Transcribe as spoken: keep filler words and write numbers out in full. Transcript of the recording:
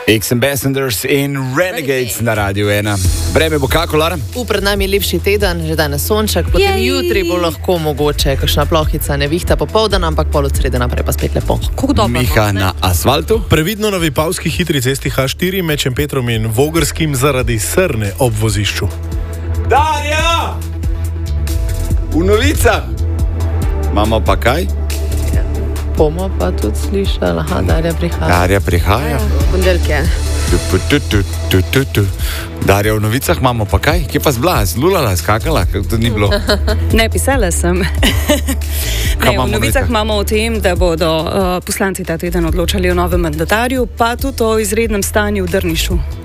Ex-Ambassadors in Renegades Renegade. Na Radiu ena. Vreme bo kako, Lara? U, pred nami je lepši teden, že danes sonček, potem Jej. jutri bo lahko mogoče kakšna plohica, nevihta popoldan, ampak pol od srede naprej pa spet lepo. Miha na asfaltu. Previdno na vipavski hitri cesti H štiri med Šempetrom in Vogrskim zaradi srne ob vozišču. Darja! V novicah! Imamo pa kaj? Bomo pa tudi slišali, aha, Darja prihaja. Darja prihaja. Ponedeljke. Darja, v novicah imamo pa kaj? Kje pa zbla? Zlulala, skakala? To ni bilo. Ne, pisala sem. Ne, v novicah imamo o tem, da bodo uh, poslanci ta teden odločali o novem mandatarju, pa tudi o izrednem stanju v Drnišu.